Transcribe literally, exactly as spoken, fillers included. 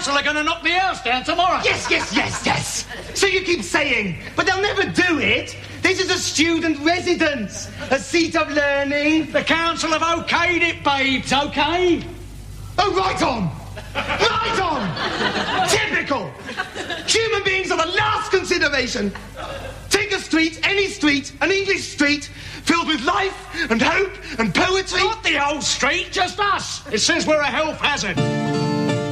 council are going to knock the house down tomorrow. Yes, yes, yes, yes. So you keep saying, but they'll never do it. This is a student residence, a seat of learning. The council have okayed it, babes, okay? Oh, right on. Right on. Typical. Human beings are the last consideration. Take a street, any street, an English street, filled with life and hope and poetry. Not the whole street, just us. It says we're a health hazard.